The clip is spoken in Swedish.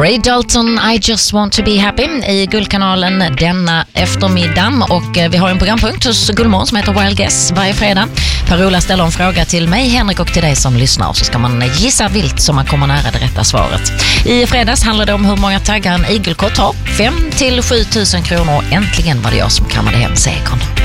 Ray Dalton, I just want to be happy i Guldkanalen denna eftermiddag. Och vi har en programpunkt hos Guldmorgon som heter Wild Guess varje fredag. Per-Ola ställer en fråga till mig, Henrik, och till dig som lyssnar. Så ska man gissa vilt så man kommer nära det rätta svaret. I fredags handlade det om hur många taggar en igelkott har. 5 000 till 7 000 kronor. Och äntligen var det jag som kammade hem segern.